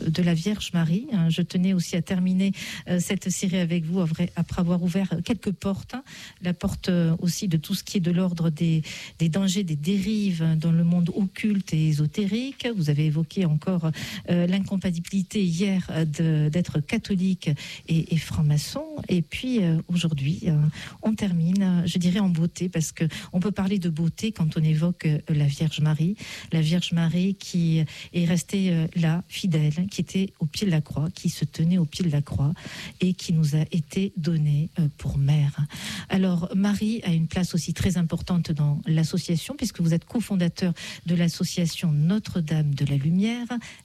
de la Vierge Marie. Je tenais aussi à terminer cette série avec vous après avoir ouvert quelques portes. La porte aussi de tout ce qui est de l'ordre des dangers, des dérives dans le monde occulte et ésotérique. Vous avez évoqué encore l'incompatibilité hier d'être catholique et franc-maçon. Et puis aujourd'hui, on termine, je dirais, en beauté, parce qu'on peut parler de beauté quand on évoque la Vierge Marie. La Vierge Marie qui est restée là, fidèle, qui était au pied de la croix, qui se tenait au pied de la croix et qui nous a été donnée pour mère. Alors, Marie a une place aussi très importante dans l'association, puisque vous êtes cofondateur de l'association Notre-Dame de la Lumière,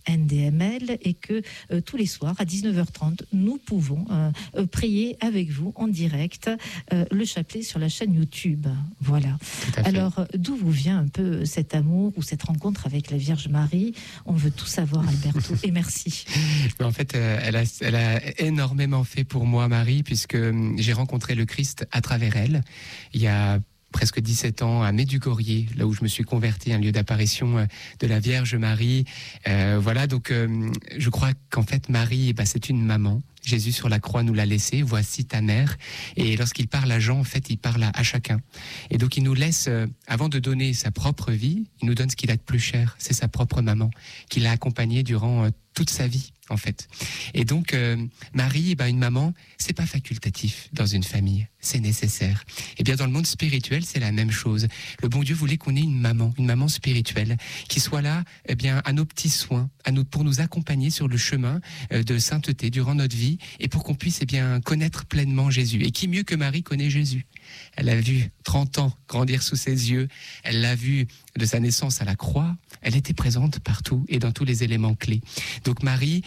NDML, et que tous les soirs, à 19h30, nous pouvons prier avec vous en direct le chapelet sur la chaîne YouTube. Voilà. Alors, d'où vous vient un peu cet amour ou cette rencontre avec la Vierge Marie? On veut tout savoir, Alberto, et merci. En fait, elle a énormément fait pour moi, Marie, puisque j'ai rencontré le Christ à travers elle. Il y a presque 17 ans, à Medjugorje, là où je me suis converti, un lieu d'apparition de la Vierge Marie. Voilà, donc je crois qu'en fait, Marie, c'est une maman. Jésus sur la croix nous l'a laissé, voici ta mère. Et lorsqu'il parle à Jean, en fait, il parle à chacun. Et donc il nous laisse, avant de donner sa propre vie, il nous donne ce qu'il a de plus cher, c'est sa propre maman, qui l'a accompagné durant toute sa vie, en fait. Et donc, Marie, une maman, c'est pas facultatif dans une famille, c'est nécessaire. Et bien, dans le monde spirituel, c'est la même chose. Le bon Dieu voulait qu'on ait une maman spirituelle, qui soit là, à nos petits soins, pour nous accompagner sur le chemin de sainteté durant notre vie, et pour qu'on puisse connaître pleinement Jésus. Et qui mieux que Marie connaît Jésus? Elle a vu 30 ans grandir sous ses yeux, elle l'a vu de sa naissance à la croix, elle était présente partout et dans tous les éléments clés. Donc Marie,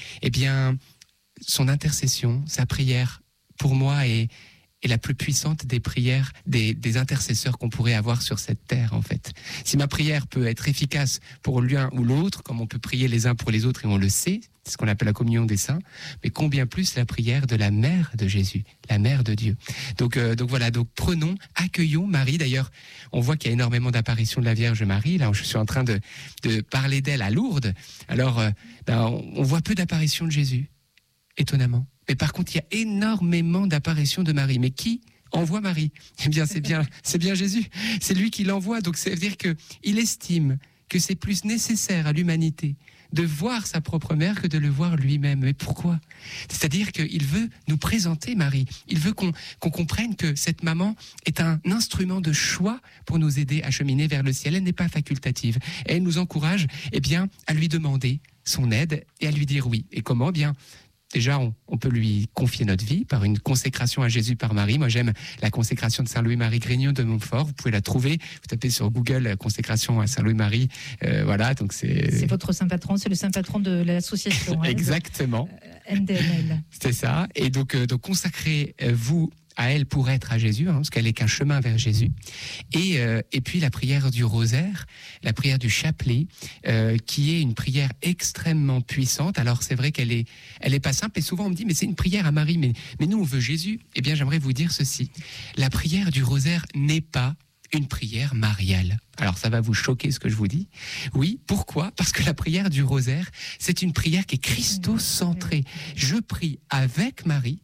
son intercession, sa prière, pour moi, est la plus puissante des prières, des intercesseurs qu'on pourrait avoir sur cette terre, en fait. Si ma prière peut être efficace pour l'un ou l'autre, comme on peut prier les uns pour les autres, et on le sait, c'est ce qu'on appelle la communion des saints, mais combien plus la prière de la mère de Jésus, la mère de Dieu. Donc voilà, donc accueillons Marie. D'ailleurs, on voit qu'il y a énormément d'apparitions de la Vierge Marie. Là, je suis en train de parler d'elle à Lourdes. Alors, on voit peu d'apparitions de Jésus, étonnamment. Mais par contre, il y a énormément d'apparitions de Marie. Mais qui envoie Marie? Eh bien, c'est bien Jésus. C'est lui qui l'envoie. Donc, ça veut dire qu'il estime que c'est plus nécessaire à l'humanité de voir sa propre mère que de le voir lui-même. Mais pourquoi? C'est-à-dire qu'il veut nous présenter Marie. Il veut qu'on comprenne que cette maman est un instrument de choix pour nous aider à cheminer vers le ciel. Elle n'est pas facultative. Et elle nous encourage, à lui demander son aide et à lui dire oui. Et comment? Déjà, on peut lui confier notre vie par une consécration à Jésus par Marie. Moi, j'aime la consécration de Saint-Louis-Marie Grignon de Montfort. Vous pouvez la trouver. Vous tapez sur Google consécration à Saint-Louis-Marie. Voilà, donc c'est votre saint patron, c'est le saint patron de l'association. Exactement. NDML. C'est ça. Et donc consacrez-vous à elle pour être à Jésus, parce qu'elle n'est qu'un chemin vers Jésus. Et puis la prière du rosaire, la prière du chapelet, qui est une prière extrêmement puissante. Alors c'est vrai qu'elle est pas simple, et souvent on me dit mais c'est une prière à Marie, mais nous on veut Jésus. Eh bien j'aimerais vous dire ceci, la prière du rosaire n'est pas une prière mariale. Alors ça va vous choquer ce que je vous dis. Oui, pourquoi? Parce que la prière du rosaire, c'est une prière qui est christocentrée. Je prie avec Marie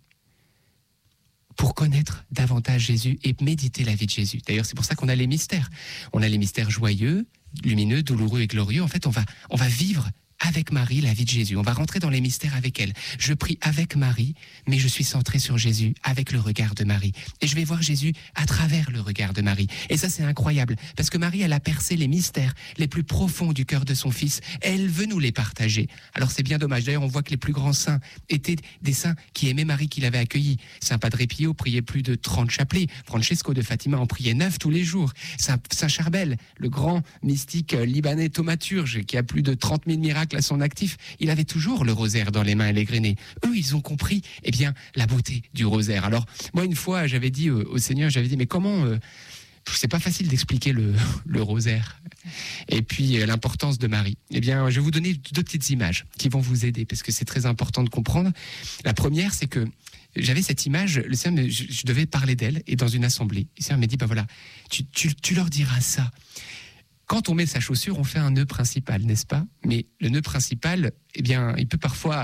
pour connaître davantage Jésus et méditer la vie de Jésus. D'ailleurs, c'est pour ça qu'on a les mystères. On a les mystères joyeux, lumineux, douloureux et glorieux. En fait, on va vivre avec Marie la vie de Jésus. On va rentrer dans les mystères avec elle. Je prie avec Marie, mais je suis centré sur Jésus avec le regard de Marie. Et je vais voir Jésus à travers le regard de Marie. Et ça, c'est incroyable, parce que Marie, elle a percé les mystères les plus profonds du cœur de son Fils. Elle veut nous les partager. Alors c'est bien dommage. D'ailleurs, on voit que les plus grands saints étaient des saints qui aimaient Marie, qui l'avaient accueillie. Saint Padre Pio priait plus de 30 chapelets. Francesco de Fatima en priait 9 tous les jours. Saint Charbel, le grand mystique libanais thaumaturge, qui a plus de 30 000 miracles à son actif, il avait toujours le rosaire dans les mains et les grennés. Eux, ils ont compris, la beauté du rosaire. Alors, moi, une fois, j'avais dit au Seigneur, mais comment... c'est pas facile d'expliquer le rosaire. Et puis, l'importance de Marie. Je vais vous donner 2 petites images qui vont vous aider, parce que c'est très important de comprendre. La première, c'est que j'avais cette image, le Seigneur, je devais parler d'elle, et dans une assemblée. Le Seigneur m'a dit, voilà, tu leur diras ça. quand on met sa chaussure, on fait un nœud principal, n'est-ce pas? Mais le nœud principal, eh bien, il peut parfois